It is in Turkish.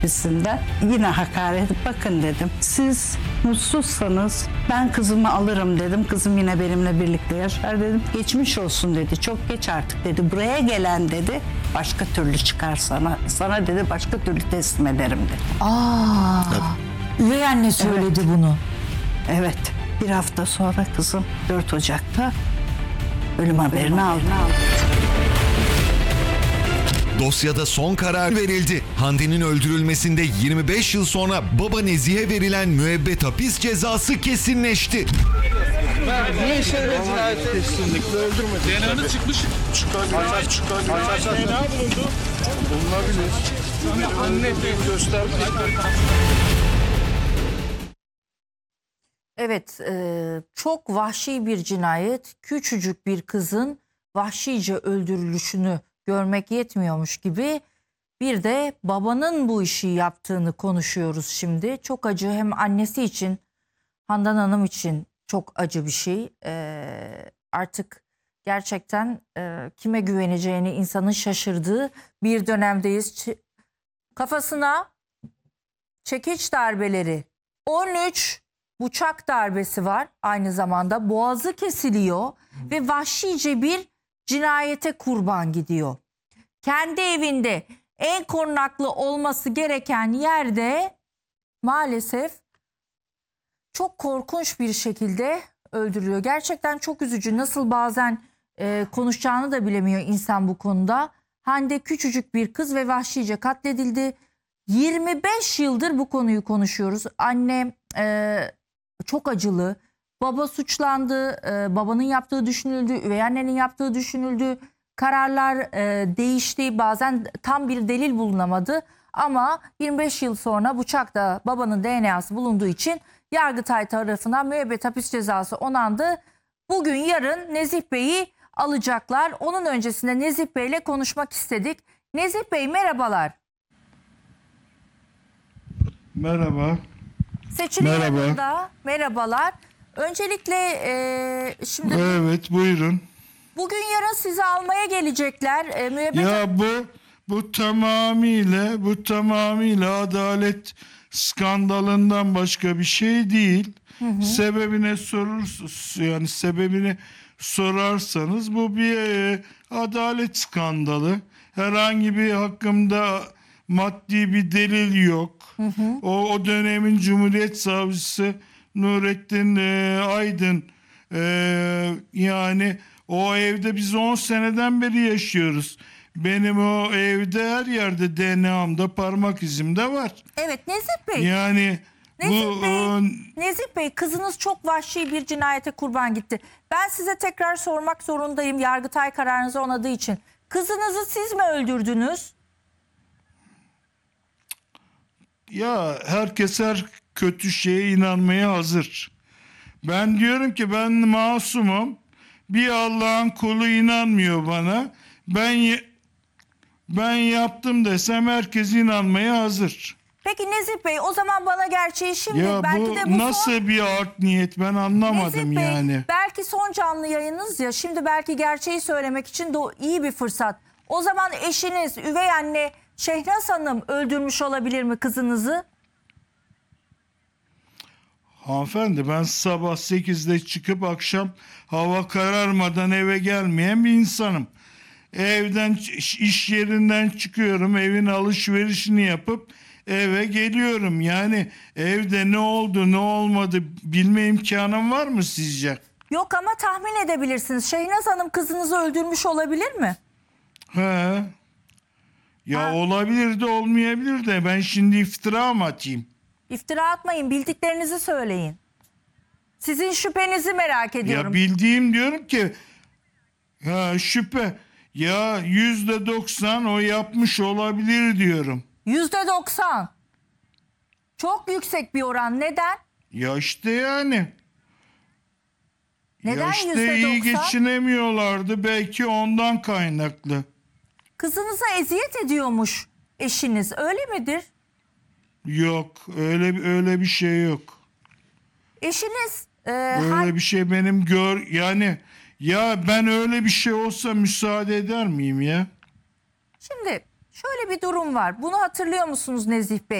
gibisinden. Yine hakaret. Bakın dedim, siz mutsuzsanız ben kızımı alırım dedim. Kızım yine benimle birlikte yaşar dedim. Geçmiş olsun dedi. Çok geç artık dedi. Buraya gelen dedi başka türlü çıkar sana. Sana dedi başka türlü teslim ederim dedi. Üvey anne söyledi bunu. Evet. Bir hafta sonra kızım 4 Ocak'ta ölüm haberini aldı. Dosyada son karar verildi. Hande'nin öldürülmesinde 25 yıl sonra baba Nezih'e verilen müebbet hapis cezası kesinleşti. Niye işlere cinayet kesinlikle öldürmedi? DNA'nın çıkmış. Çıkar. DNA bulundu. Bulunabilir. Anne gösterdi. Evet, çok vahşi bir cinayet. Küçücük bir kızın vahşice öldürülüşünü görmek yetmiyormuş gibi bir de babanın bu işi yaptığını konuşuyoruz şimdi. Çok acı, hem annesi için, Handan Hanım için çok acı bir şey. Artık gerçekten kime güveneceğini insanın şaşırdığı bir dönemdeyiz. Kafasına çekiç darbeleri, 13 bıçak darbesi var, aynı zamanda boğazı kesiliyor ve vahşice bir cinayete kurban gidiyor. Kendi evinde en korunaklı olması gereken yerde maalesef çok korkunç bir şekilde öldürülüyor. Gerçekten çok üzücü. Nasıl bazen konuşacağını da bilemiyor insan bu konuda. Hande küçücük bir kız ve vahşice katledildi. 25 yıldır bu konuyu konuşuyoruz. Anne çok acılı. Baba suçlandı. Babanın yaptığı düşünüldü. Üvey annenin yaptığı düşünüldü. Kararlar değişti. Bazen tam bir delil bulunamadı. Ama 25 yıl sonra bıçakta babanın DNA'sı bulunduğu için Yargıtay tarafından müebbet hapis cezası onandı. Bugün yarın Nezih Bey'i alacaklar. Onun öncesinde Nezih Bey'le konuşmak istedik. Nezih Bey merhabalar. Merhaba. Seçilin Merhaba. yanında. Merhabalar. Öncelikle şimdi Evet, buyurun. bugün yarın sizi almaya gelecekler. Müebbet Ya bu tamamıyla adalet skandalından başka bir şey değil. Sebebini sorarsanız bu bir adalet skandalı. Herhangi bir hakkımda maddi bir delil yok. O dönemin Cumhuriyet Savcısı Nurettin Aydın, yani o evde biz 10 seneden beri yaşıyoruz. Benim o evde her yerde DNA'mda, parmak izimde var. evet Nezih Bey. Yani Nezih Bey, kızınız çok vahşi bir cinayete kurban gitti. Ben size tekrar sormak zorundayım, Yargıtay kararınızı onadığı için. Kızınızı siz mi öldürdünüz? ya herkes her kötü şeye inanmaya hazır. Ben diyorum ki ben masumum. Bir Allah'ın kulu inanmıyor bana. Ben yaptım desem herkes inanmaya hazır. Peki Nezih Bey, o zaman bana gerçeği şimdi Ya belki de bu nasıl son... bir art niyet ben anlamadım Nezih Bey, yani. belki son canlı yayınınız ya, şimdi belki gerçeği söylemek için de iyi bir fırsat. O zaman eşiniz, üvey anne Şehnaz Hanım öldürmüş olabilir mi kızınızı? Hanımefendi, ben sabah 8'de çıkıp akşam hava kararmadan eve gelmeyen bir insanım. Evden, iş yerinden çıkıyorum, evin alışverişini yapıp eve geliyorum. Yani evde ne oldu ne olmadı bilme imkanım var mı sizce? Yok ama tahmin edebilirsiniz. Şehnaz Hanım kızınızı öldürmüş olabilir mi? He. Ya olabilir de olmayabilir de ben şimdi iftira mı atayım? İftira atmayın, bildiklerinizi söyleyin. Sizin şüphenizi merak ediyorum. Ya bildiğim diyorum ki şüphe. Ya %90 o yapmış olabilir diyorum. %90. Çok yüksek bir oran. Neden? Ya işte yani. Neden Ya işte iyi %90? geçinemiyorlardı. Belki ondan kaynaklı. Kızınıza eziyet ediyormuş eşiniz. Öyle midir? Yok. Öyle bir şey yok. Eşiniz Öyle bir şey benim yani ya ben öyle bir şey olsa müsaade eder miyim ya? şimdi Şöyle bir durum var. Bunu hatırlıyor musunuz Nezih Bey?